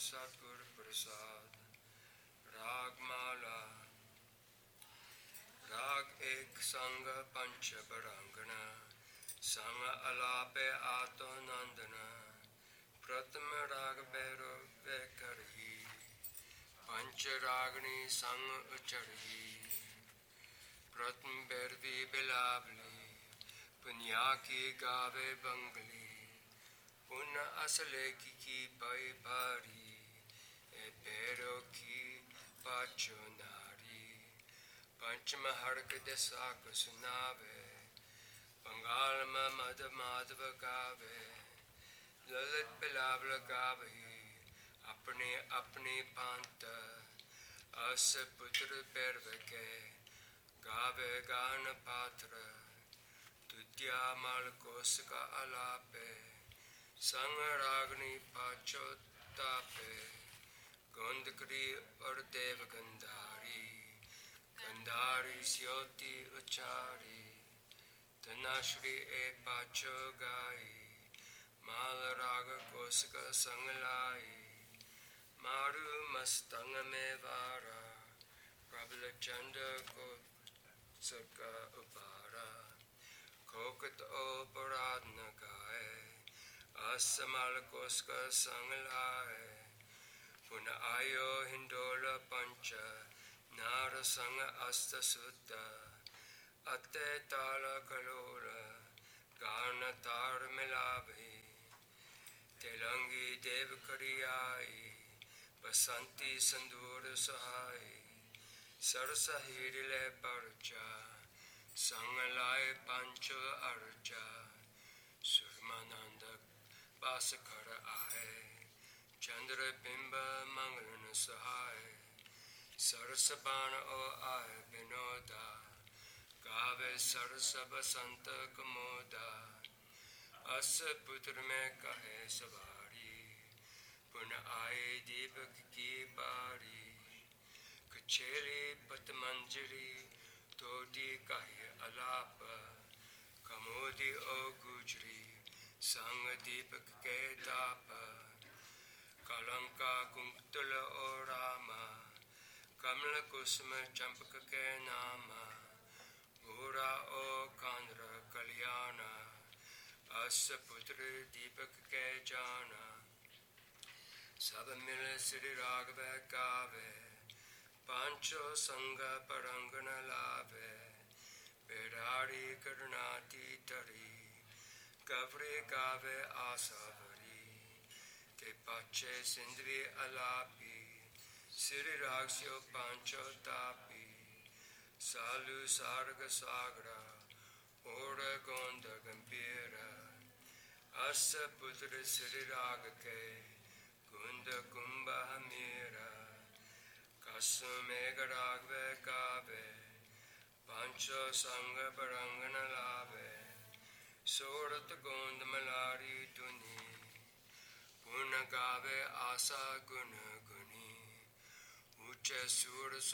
सतगुर प्रसाद। रागमाला। राग एक संग पंच बरांगना, संग अलापे आतो नंदना। प्रथम राग भैरो करही, पंच रागनी संग उचरही। प्रथम भैरवी बिलावली, पुनिया की गावे बंगली। पुनः असले की पाई भारी, ए भैरो की पाचो नारी। पंचम हड़क दिशा को सुनावे, बंगाल में मद माधव गावे। ललित बिलावल गावे, अपने अपने पांत। अस पुत्र भैरव के, गावे गान पात्र। तुत्या माल कोस का अलापे, संग रागनी पाचो तापे। गोंदकरी और देव गंधारी, गंधारी स्योति उचारी। धनाश्री ए पाचो गाई, माल राग कोस का संग लाई। मारू मस्तंग में वारा, प्रबल चंद को सका उबारा। खोकत अपराध न गाए, असमल कोस का संग लाए। पुनः आयो हिंडोल पंच, नार संग अस्त सुत। अते ताल कलोल, गान तार मिलावी। तेलंगी देव करियाई, बसंती संदूर सहाय। सरस हिरले परचा, संग लाए पंचो अर्चा। सुरमानंद पास कर आए, चंद्र बिंब मंगलन सहाय। सरस बाण ओ आए विनोदा, गावे सरस बसंत कमोदा। अस पुत्र में कहे सवारी, पुनः आए दीपक की बारी। कछेली पत मंजरी, तोटी कहे अलाप। कमोदी ओ गुजरी, संग दीपक के ताप। कलंका कुंतल ओ रामा, कमल कुसुम चंपक के नामा। घोरा ओ कांद्र कल्याणा, अस पुत्र दीपक के जाना। सब मिल श्री राघव गावे, पांचो संग परंगन लावे। बेरारी करुणाती तरी, गवरे गावे आसावरी। ते पाचे सिंधवी अलापी, श्री राक्षो पांचो तापी। सालु सार्ग सागरा, ओर गोंद गंभीर। अस पुत्र श्री राग के, कुंद कुंभ हमीरा। कसु मेघ राघव गावे, पांचो संग बरंगन लावे। सोरत गोंद मलारी धुनी, पुन गावे आशा गुन गुनी। ऊंचे सूर